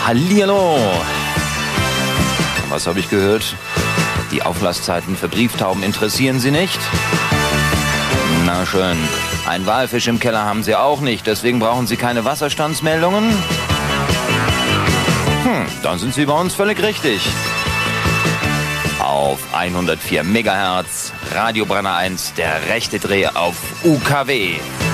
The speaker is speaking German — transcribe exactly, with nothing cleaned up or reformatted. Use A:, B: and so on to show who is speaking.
A: Hallihallo. Was habe ich gehört? Die Auflasszeiten für Brieftauben interessieren Sie nicht? Na schön. Ein Walfisch im Keller haben Sie auch nicht, deswegen brauchen Sie keine Wasserstandsmeldungen? Hm, dann sind Sie bei uns völlig richtig. Auf hundertvier Megahertz, Radio Brenner eins, der rechte Dreh auf U K W.